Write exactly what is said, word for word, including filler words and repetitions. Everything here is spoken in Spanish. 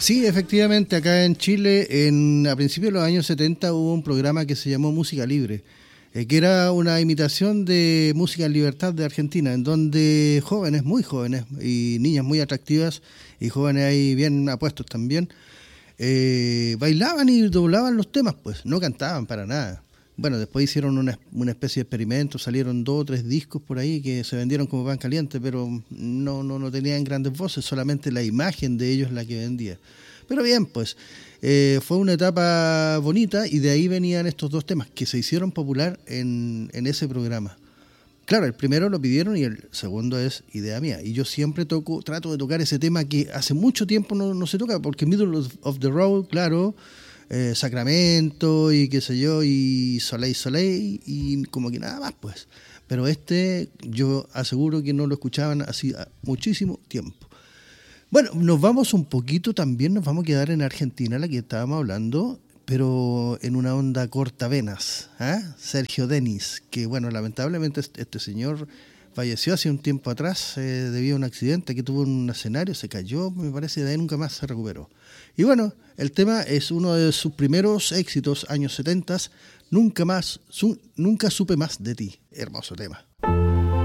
Sí, efectivamente, acá en Chile, en, a principios de los años setenta, hubo un programa que se llamó Música Libre, eh, que era una imitación de Música en Libertad de Argentina, en donde jóvenes, muy jóvenes, y niñas muy atractivas, y jóvenes ahí bien apuestos también, eh, bailaban y doblaban los temas, pues, no cantaban para nada. Bueno, después hicieron una, una especie de experimento, salieron dos o tres discos por ahí que se vendieron como pan caliente, pero no, no, no tenían grandes voces, solamente la imagen de ellos la que vendía. Pero bien, pues, eh, fue una etapa bonita y de ahí venían estos dos temas que se hicieron popular en, en ese programa. Claro, el primero lo pidieron y el segundo es idea mía. Y yo siempre toco, trato de tocar ese tema que hace mucho tiempo no, no se toca, porque Middle of, of the Road, claro, eh, Sacramento y qué sé yo, y Soleil Soleil, y como que nada más, pues. Pero este yo aseguro que no lo escuchaban así muchísimo tiempo. Bueno, nos vamos un poquito también, nos vamos a quedar en Argentina, la que estábamos hablando, pero en una onda cortavenas, ¿eh? Sergio Denis, que bueno, lamentablemente este señor falleció hace un tiempo atrás eh, debido a un accidente que tuvo en un escenario, se cayó, me parece, de ahí nunca más se recuperó. Y bueno, el tema es uno de sus primeros éxitos, años setenta, Nunca más, su, nunca supe más de ti, hermoso tema.